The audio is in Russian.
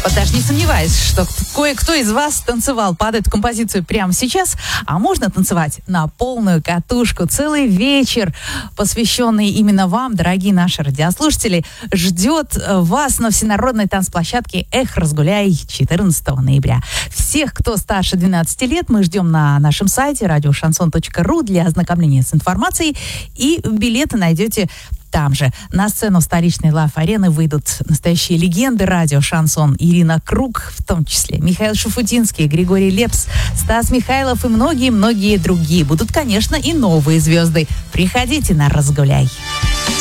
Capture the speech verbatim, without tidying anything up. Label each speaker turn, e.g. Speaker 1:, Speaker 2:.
Speaker 1: Вот даже не сомневаюсь, что кое-кто из вас танцевал под эту композицию прямо сейчас, а можно танцевать на полную катушку. Целый вечер, посвященный именно вам, дорогие наши радиослушатели, ждет вас на всенародной танцплощадке «Эх, разгуляй» четырнадцатого ноября. Всех, кто старше двенадцати лет, мы ждем на нашем сайте радио шансон точка ру для ознакомления с информацией, и билеты найдете там же. На сцену столичной Лав-арены выйдут настоящие легенды радио «Шансон». Ирина Круг, в том числе Михаил Шуфутинский, Григорий Лепс, Стас Михайлов и многие-многие другие. Будут, конечно, и новые звезды. Приходите на «Разгуляй».